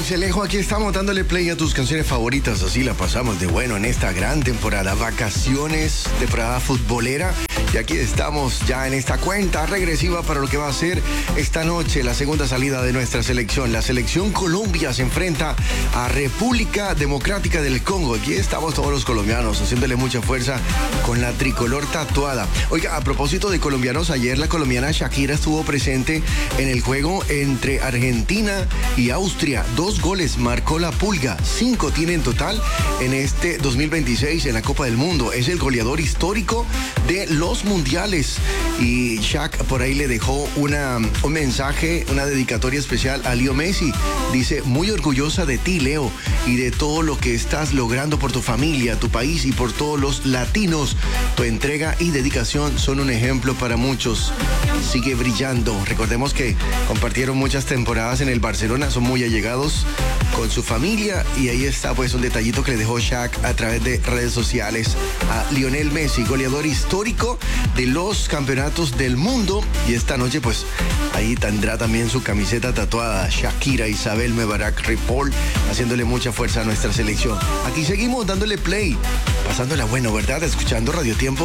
Cincelejo, aquí estamos dándole play a tus canciones favoritas, así la pasamos de bueno en esta gran temporada, vacaciones, temporada futbolera. Y aquí estamos ya en esta cuenta regresiva para lo que va a ser esta noche la segunda salida de nuestra selección. La selección Colombia se enfrenta a República Democrática del Congo. Aquí estamos todos los colombianos haciéndole mucha fuerza con la tricolor tatuada. Oiga, a propósito de colombianos, ayer la colombiana Shakira estuvo presente en el juego entre Argentina y Austria. 2 goles marcó la Pulga, 5 tiene en total en este 2026 en la Copa del Mundo. Es el goleador histórico de los mundiales. Y Shaq por ahí le dejó un mensaje, una dedicatoria especial a Leo Messi. Dice: muy orgullosa de ti, Leo, y de todo lo que estás logrando por tu familia, tu país y por todos los latinos. Tu entrega y dedicación son un ejemplo para muchos. Sigue brillando. Recordemos que compartieron muchas temporadas en el Barcelona, son muy allegados con su familia, y ahí está pues un detallito que le dejó Shaq a través de redes sociales a Lionel Messi, goleador histórico de los campeonatos del mundo. Y esta noche pues ahí tendrá también su camiseta tatuada Shakira Isabel Mebarak Ripoll, haciéndole mucha fuerza a nuestra selección. Aquí seguimos dándole play, pasándola bueno, ¿verdad? Escuchando Radio Tiempo